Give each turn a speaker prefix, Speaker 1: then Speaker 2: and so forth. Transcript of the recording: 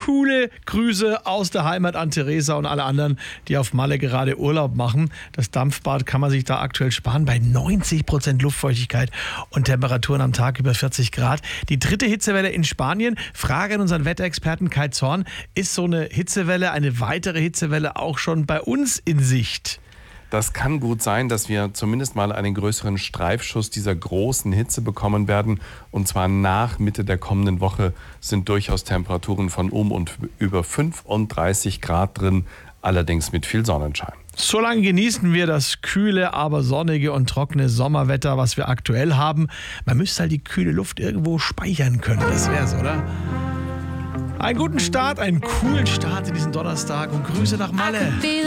Speaker 1: coole Grüße aus der Heimat an Theresa und alle anderen, die auf Malle gerade Urlaub machen. Das Dampfbad kann man sich da aktuell sparen bei 90% Luftfeuchtigkeit und Temperaturen am Tag über 40 Grad. Die dritte Hitzewelle in Spanien. Frage an unseren Wetterexperten Kai Zorn. Ist so eine Hitzewelle, eine weitere Hitzewelle auch schon bei uns in Sicht?
Speaker 2: Das kann gut sein, dass wir zumindest mal einen größeren Streifschuss dieser großen Hitze bekommen werden. Und zwar nach Mitte der kommenden Woche sind durchaus Temperaturen von und über 35 Grad drin, allerdings mit viel Sonnenschein.
Speaker 1: Solange genießen wir das kühle, aber sonnige und trockene Sommerwetter, was wir aktuell haben. Man müsste halt die kühle Luft irgendwo speichern können. Das wär's, oder? Einen guten Start, einen coolen Start in diesen Donnerstag und Grüße nach Malle.